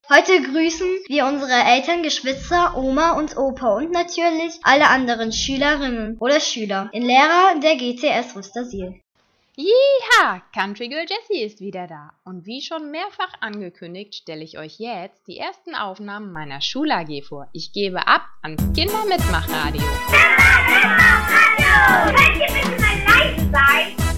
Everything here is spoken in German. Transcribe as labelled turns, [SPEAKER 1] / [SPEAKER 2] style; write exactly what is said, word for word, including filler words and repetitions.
[SPEAKER 1] Heute grüßen wir unsere Eltern, Geschwister, Oma und Opa und natürlich alle anderen Schülerinnen oder Schüler in Lehrer der G T S Rüstersiel.
[SPEAKER 2] Jeha! Country Girl Jessie ist wieder da. Und wie schon mehrfach angekündigt, stelle ich euch jetzt die ersten Aufnahmen meiner Schul-A G vor. Ich gebe ab ans Kindermitmachradio.
[SPEAKER 3] Kindermitmachradio! Könnt ihr bitte mal leise sein?